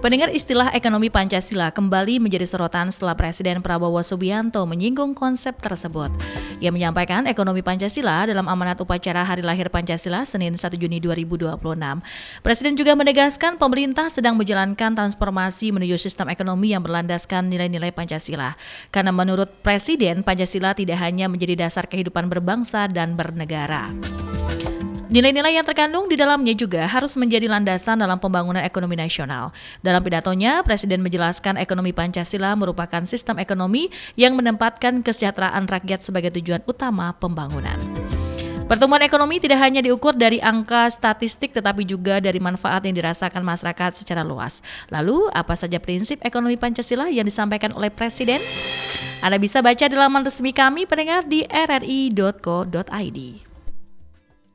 Pendengar, istilah ekonomi Pancasila kembali menjadi sorotan setelah Presiden Prabowo Subianto menyinggung konsep tersebut. Ia menyampaikan ekonomi Pancasila dalam amanat upacara Hari Lahir Pancasila Senin 1 Juni 2026. Presiden juga menegaskan pemerintah sedang menjalankan transformasi menuju sistem ekonomi yang berlandaskan nilai-nilai Pancasila. Karena menurut Presiden, Pancasila tidak hanya menjadi dasar kehidupan berbangsa dan bernegara. Nilai-nilai yang terkandung di dalamnya juga harus menjadi landasan dalam pembangunan ekonomi nasional. Dalam pidatonya, Presiden menjelaskan ekonomi Pancasila merupakan sistem ekonomi yang menempatkan kesejahteraan rakyat sebagai tujuan utama pembangunan. Pertumbuhan ekonomi tidak hanya diukur dari angka statistik tetapi juga dari manfaat yang dirasakan masyarakat secara luas. Lalu, apa saja prinsip ekonomi Pancasila yang disampaikan oleh Presiden? Anda bisa baca di laman resmi kami pendengar di rri.co.id.